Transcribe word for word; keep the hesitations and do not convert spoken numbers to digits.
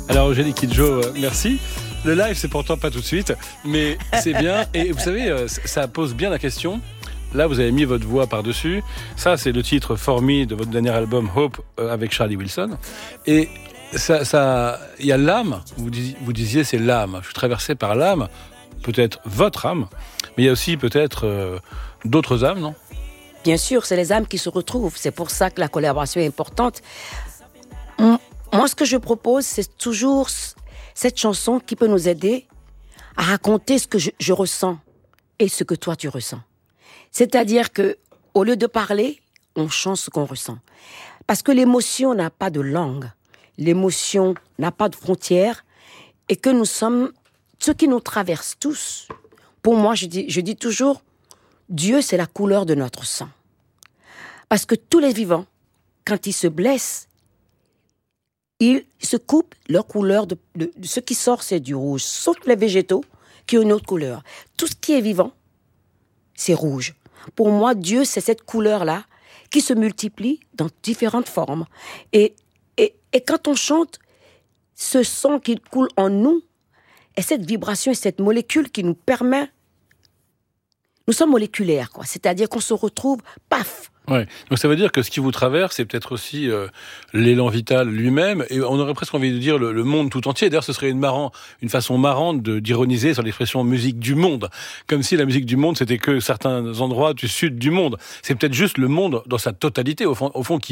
Alors Eugénie Kidjo, euh, merci. Le live, c'est pourtant pas tout de suite, mais c'est bien. Et vous savez, euh, ça pose bien la question. Là, vous avez mis votre voix par-dessus. Ça, c'est le titre For Me de votre dernier album Hope euh, avec Charlie Wilson. Et ça, ça, il y a l'âme. Vous disiez, vous disiez, c'est l'âme. Je suis traversé par l'âme. Peut-être votre âme, mais il y a aussi peut-être euh, d'autres âmes, non ? Bien sûr, c'est les âmes qui se retrouvent. C'est pour ça que la collaboration est importante. Moi, ce que je propose, c'est toujours cette chanson qui peut nous aider à raconter ce que je, je ressens et ce que toi, tu ressens. C'est-à-dire que, au lieu de parler, on chante ce qu'on ressent. Parce que l'émotion n'a pas de langue. L'émotion n'a pas de frontières. Et que nous sommes, ce qui nous traverse tous. Pour moi, je dis, je dis toujours, Dieu, c'est la couleur de notre sang. Parce que tous les vivants, quand ils se blessent, ils se coupent leur couleur. De, de, de ce qui sort, c'est du rouge. Sauf les végétaux qui ont une autre couleur. Tout ce qui est vivant, c'est rouge. Pour moi, Dieu, c'est cette couleur-là qui se multiplie dans différentes formes. Et, et, et quand on chante, ce sang qui coule en nous, et cette vibration et cette molécule qui nous permet... Nous sommes moléculaires, quoi. C'est-à-dire qu'on se retrouve, paf. Ouais. Donc ça veut dire que ce qui vous traverse, c'est peut-être aussi euh, l'élan vital lui-même, et on aurait presque envie de dire le, le monde tout entier. D'ailleurs, ce serait une, marrant, une façon marrante de, d'ironiser sur l'expression musique du monde, comme si la musique du monde, c'était que certains endroits du sud du monde. C'est peut-être juste le monde dans sa totalité, au fond, au fond qui